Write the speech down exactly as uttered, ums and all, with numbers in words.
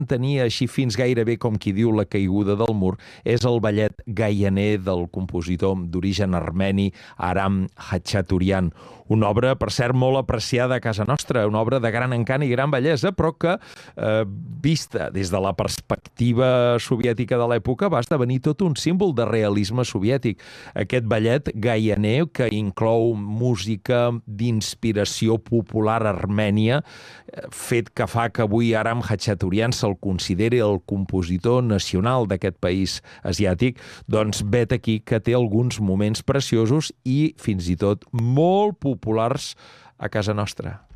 mantenir així fins gairebé com qui diu la caiguda del mur és el ballet gaianer del compositor d'origen armeni Aram Khachaturian. Una obra, per cert, molt apreciada a casa nostra, una obra de gran encant i gran bellesa, però que, eh, vista des de la perspectiva soviètica de l'època, va esdevenir tot un símbol de realisme soviètic. Aquest ballet gaianer, que inclou música d'inspiració popular armènia, fet que fa que avui Aram Khachaturian se'l consideri el compositor nacional d'aquest país asiàtic, doncs vet aquí que té alguns moments preciosos i fins i tot molt populars a casa nostra.